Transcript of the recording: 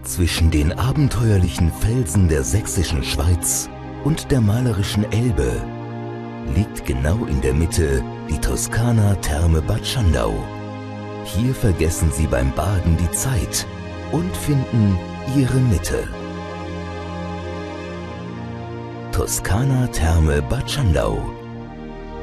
Zwischen den abenteuerlichen Felsen der sächsischen Schweiz und der malerischen Elbe liegt genau in der Mitte die Toskana Therme Bad Schandau. Hier vergessen Sie beim Baden die Zeit und finden Ihre Mitte. Toskana Therme Bad Schandau.